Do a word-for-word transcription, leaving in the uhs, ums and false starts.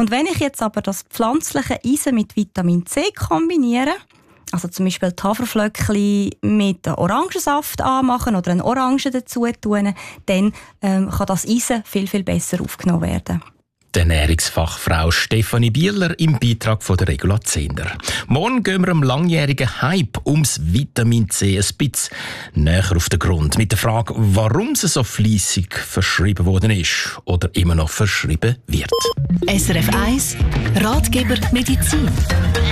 Und wenn ich jetzt aber das pflanzliche Eisen mit Vitamin C kombiniere, also zum Beispiel die Haferflöckchen mit Orangensaft anmachen oder eine Orange dazu tun, dann ähm, kann das Eisen viel, viel besser aufgenommen werden. Die Ernährungsfachfrau Stefanie Bieler im Beitrag von der Regula Zehnder. Morgen gehen wir am langjährigen Hype ums Vitamin C ein bisschen näher auf den Grund. Mit der Frage, warum es so fleissig verschrieben worden ist oder immer noch verschrieben wird. S R F eins Ratgeber Medizin.